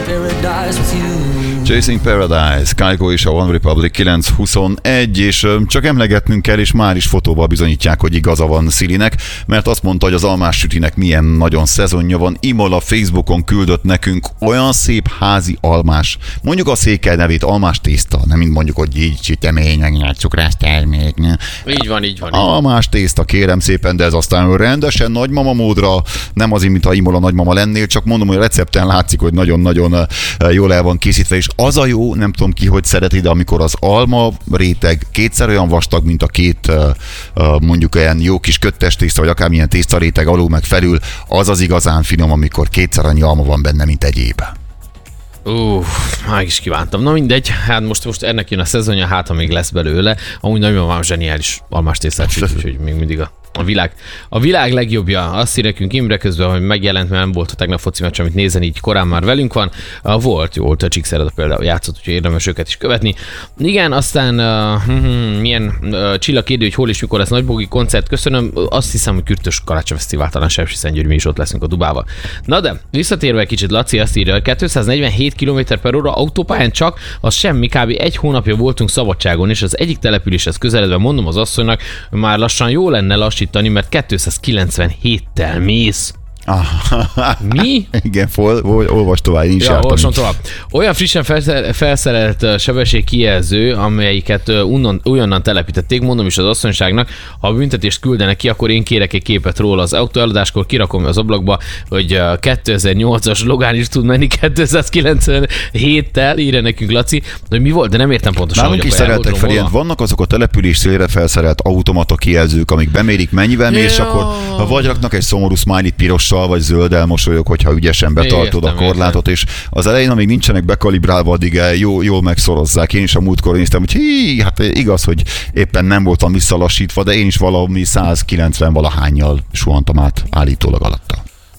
paradise with you. Chasing Paradise, Kygo és a One Republic 9:21, és csak emlegetnünk kell, és már is fotóval bizonyítják, hogy igaza van Szilinek, mert azt mondta, hogy az almás sütinek milyen nagyon szezonja van. Imola Facebookon küldött nekünk olyan szép házi almás, mondjuk a székely nevét, almás tészta, nem mint mondjuk, hogy így sütemény, meg cukrás termék. Így van. Almás tészta, kérem szépen, de ez aztán rendesen nagymama módra, nem azért, mint ha Imola nagymama lennél, csak mondom, hogy a recepten látszik, hogy nagyon-nagyon jól el van készítve, és az a jó, nem tudom ki, hogy szereti, de amikor az alma réteg kétszer olyan vastag, mint a két mondjuk olyan jó kis köttes tészta, vagy akármilyen tészta réteg alul meg felül, az az igazán finom, amikor kétszer annyi alma van benne, mint egyéb. Meg is kívántam. Na mindegy, hát most ennek jön a szezonja, hát ha még lesz belőle. Amúgy nagyon van zseniális almás tésztát süt, úgyhogy még mindig a világ legjobbja. Azt ír nekünk Imre közben, hogy megjelent, mert nem volt a tegnap foci meccs, amit nézni, így korán már velünk van. Volt, jó, a Csíkszereda például játszott, úgyhogy érdemes őket is követni. Igen, aztán milyen Csilla kérdő, hogy hol és mikor lesz Nagybogi koncert. Köszönöm, azt hiszem, hogy Kürtös Karácsonyfesztivál, talán Sepsiszentgyörgy, mi is ott leszünk a Dubával. Na de, visszatérve egy kicsit, Laci azt írja, 247 km/h autópályán csak, az semmi, kb. Egy hónapja voltunk szabadságon, és az egyik településhez közeledve mondom az asszonynak, hogy már lassan jó lenne lassítani, mert 297-tel mész. Mi? Igen, olvasd tovább, én is jártam. Olvasom tovább. Olyan frissen felszerelt sebességkijelző, amelyiket újonnan telepítették, mondom is az asszonyságnak, ha a büntetést küldenek ki, akkor én kérek egy képet róla az autóeladáskor, kirakom az ablakba, hogy 2008-as Logán is tud menni 297-tel, írja nekünk Laci, hogy mi volt, de nem értem pontosan. Nálunk is szereltek fel ilyet. Vannak azok a település szélre felszerelt automata kijelzők, amik bemérik mennyivel mész, akkor vagy raknak egy szomorú smiley pirossal, vagy zölddel mosolyog, hogyha ügyesen betartod a korlátot, és az elején, amíg nincsenek bekalibrálva, addig jól megszorozzák. Én is a múltkor néztem, hogy hát igaz, hogy éppen nem voltam visszalassítva, de én is valami 190 valahánnyal suhantam át állítólag alatta.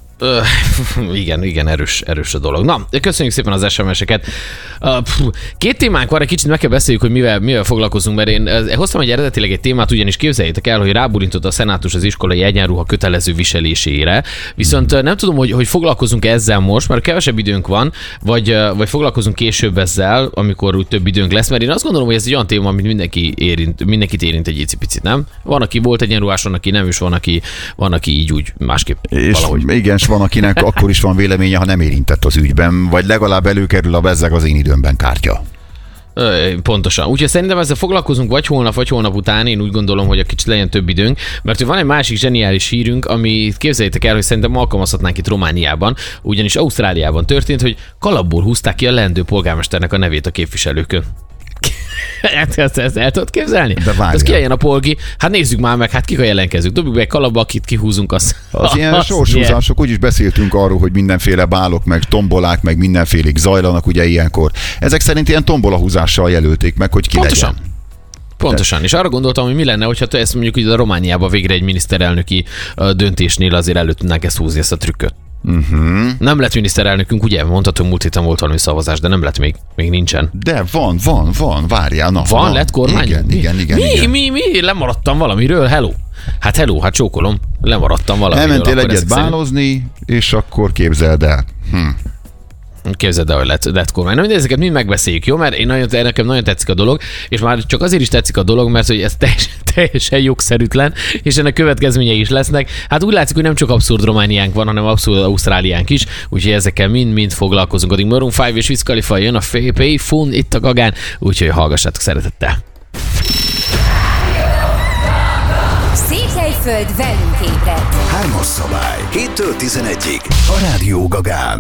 Igen, erős a dolog. Na, köszönjük szépen az SMS-eket. Két témánk van, egy kicsit meg kell beszéljük, hogy mivel foglalkozunk, mert én hoztam eredetileg egy témát, ugyanis képzeljétek el, hogy rábólintott a szenátus az iskolai egyenruha kötelező viselésére. Viszont nem tudom, hogy foglalkozunk ezzel most, mert kevesebb időnk van, vagy foglalkozunk később ezzel, amikor úgy több időnk lesz, mert én azt gondolom, hogy ez egy olyan téma, amit mindenkit érint egy icipicit, nem? Van, aki volt egyenruhás, van, aki nem, és van, aki így úgy másképp valahogy. Igen, van, akinek akkor is van véleménye, ha nem érintett az ügyben, vagy legalább előkerül a bezzeg az én időmben kártya. Pontosan. Úgyhogy szerintem ezzel foglalkozunk vagy holnap után, én úgy gondolom, hogy a kicsit legyen több időnk, mert van egy másik zseniális hírünk, amit képzeljétek el, hogy szerintem alkalmazhatnánk itt Romániában, ugyanis Ausztráliában történt, hogy kalapból húzták ki a leendő polgármesternek a nevét a képviselőkön. Ezt el tudod képzelni? De várjál. Az kiálljon a polgi. Hát nézzük már meg, hát kik a jelentkezők. Dobjuk be egy kalapba, akit kihúzunk, az ilyen sorshúzások, úgyis beszéltünk arról, hogy mindenféle bálok, meg tombolák, meg mindenfélék zajlanak ugye ilyenkor. Ezek szerint ilyen tombolahúzással jelölték meg, hogy ki legyen. Pontosan. És arra gondoltam, hogy mi lenne, hogyha ezt mondjuk ugye a Romániában végre egy miniszterelnöki döntésnél azért elő tudnánk ezt húzni, ezt a trükköt. Nem lett miniszterelnökünk, ugye? Mondhatom, múlt héten volt valami szavazás, de nem lett még nincsen. De van, várjál. Van, lett kormány? Igen. Mi? Lemaradtam valamiről, hello, hát csókolom, lemaradtam valamiről. Elmentél egyet bálozni, és akkor képzeld el. Képzeld el, hogy lett kormány. Na, ezeket mind megbeszéljük, jó? Mert nekem nagyon tetszik a dolog, és már csak azért is tetszik a dolog, mert hogy ez teljesen jogszerűtlen, és ennek következményei is lesznek. Hát úgy látszik, hogy nem csak abszurd Romániánk van, hanem abszurd Ausztráliánk is, úgyhogy ezekkel mind foglalkozunk. Addig Maroon 5 és Wiz Khalifa jön a Payphone itt a Gagán, úgyhogy hallgassátok szeretettel. Székelyföld velünk ébredt. 3-as szabály. 7-től 11-ig. A Rádió Gagán.